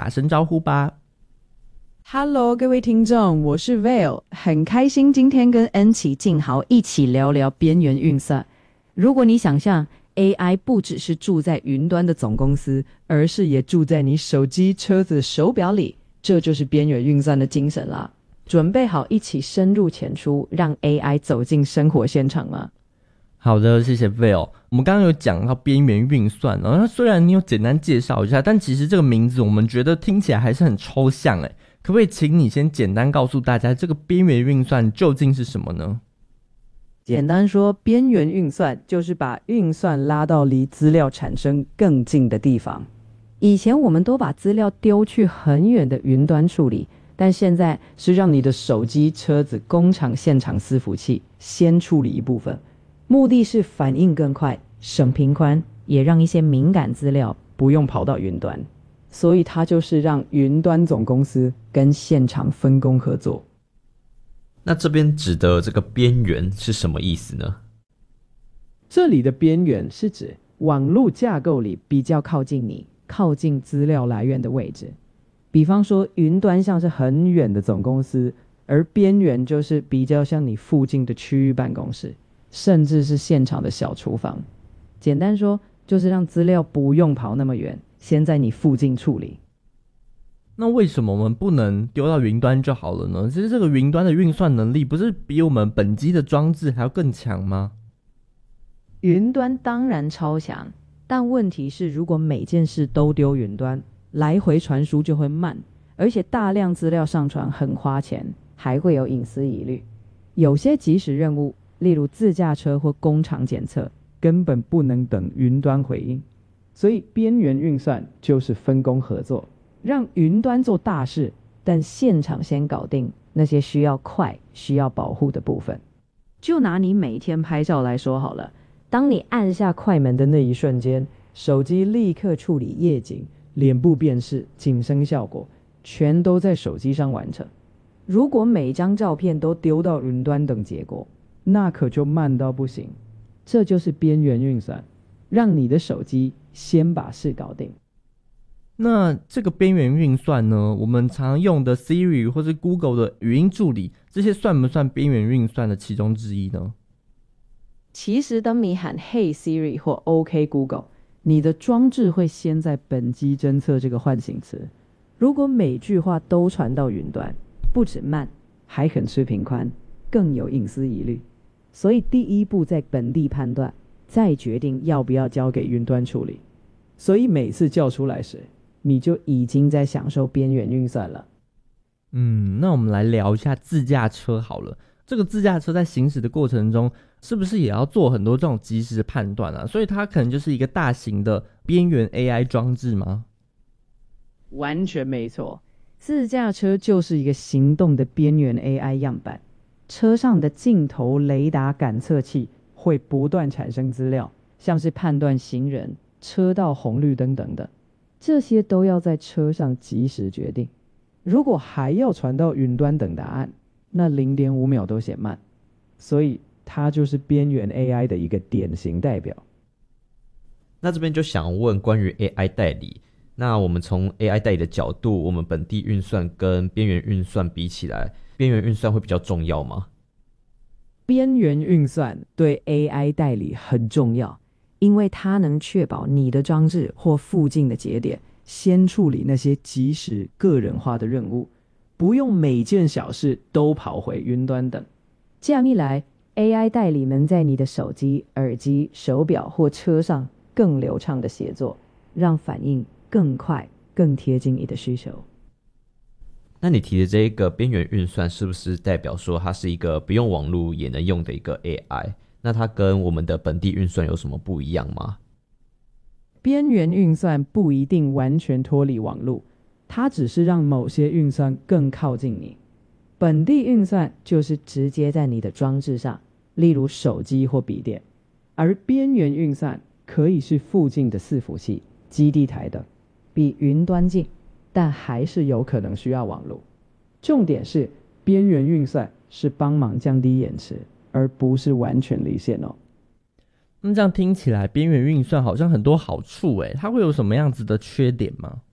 打声招呼吧。 Hello， 各位听众，我是 Vale， 很开心今天跟恩琪、静豪一起聊聊边缘运算。如果你想象 AI 不只是住在云端的总公司，而是也住在你手机、车子、手表里，这就是边缘运算的精神啦。准备好一起深入浅出，让 AI 走进生活现场吗？ 好的，谢谢 Vale。我们刚刚有讲到边缘运算，那虽然你有简单介绍一下，但其实这个名字我们觉得听起来还是很抽象诶。可不可以请你先简单告诉大家，这个边缘运算究竟是什么呢？ 简单说，边缘运算就是把运算拉到离资料产生更近的地方。以前我们都把资料丢去很远的云端处理，但现在是让你的手机、车子、工厂、现场伺服器先处理一部分，目的是反应更快、省频宽，也让一些敏感资料不用跑到云端。所以它就是让云端总公司跟现场分工合作。 那这边指的这个边缘是什么意思呢？ 这里的边缘是指网络架构里比较靠近你、靠近资料来源的位置。比方说，云端像是很远的总公司，而边缘就是比较像你附近的区域办公室，甚至是现场的小厨房。简单说，就是让资料不用跑那么远，先在你附近处理。 那为什么我们不能丢到云端就好了呢？其实这个云端的运算能力不是比我们本机的装置还要更强吗？ 云端当然超强，但问题是如果每件事都丢云端，来回传输就会慢，而且大量资料上传很花钱，还会有隐私疑虑。有些即时任务，例如自驾车或工厂检测，根本不能等云端回应。所以边缘运算就是分工合作，让云端做大事，但现场先搞定那些需要快、需要保护的部分。就拿你每天拍照来说好了，当你按下快门的那一瞬间，手机立刻处理夜景、脸部辨识、景深效果，全都在手机上完成。如果每张照片都丢到云端等结果，那可就慢到不行。这就是边缘运算，让你的手机先把事搞定。 那这个边缘运算呢，我们常用的 Siri 或是 Google 的语音助理，这些算不算边缘运算的其中之一呢？ 其实当你喊 Hey Siri 或 OK Google， 你的装置会先在本机侦测这个唤醒词。如果每句话都传到云端，不止慢，还很吃频宽，更有隐私疑虑。所以第一步在本地判断，再决定要不要交给云端处理。所以每次叫出来时，你就已经在享受边缘运算了。 那我们来聊一下自驾车好了。这个自驾车在行驶的过程中，是不是也要做很多这种即时的判断啊？所以它可能就是一个大型的边缘 AI 装置吗？ 完全没错，自驾车就是一个行动的边缘 AI 样板。车上的镜头、雷达、感测器会不断产生资料，像是判断行人、车道红绿灯等等，这些都要在车上即时决定。如果还要传到云端等答案，那 0.5 秒都嫌慢。所以它就是边缘 AI 的一个典型代表。 那这边就想问关于 AI 代理，那我们从 AI 代理的角度，我们本地运算跟边缘运算比起来，边缘运算会比较重要吗？ 边缘运算对 AI 代理很重要，因为它能确保你的装置或附近的节点先处理那些即时个人化的任务，不用每件小事都跑回云端等。这样一来， AI 代理能在你的手机、耳机、手表或车上更流畅的协作，让反应更快、更贴近你的需求。 那你提的这一个边缘运算是不是代表说它是一个不用网络也能用的一个 AI？ 那它跟我们的本地运算有什么不一样吗？ 边缘运算不一定完全脱离网络，它只是让某些运算更靠近你。本地运算就是直接在你的装置上，例如手机或笔电，而边缘运算可以是附近的伺服器、基地台等，比云端近，但还是有可能需要网络。重点是边缘运算是帮忙降低延迟，而不是完全离线哦。 那这样听起来边缘运算好像很多好处耶，它会有什么样子的缺点吗？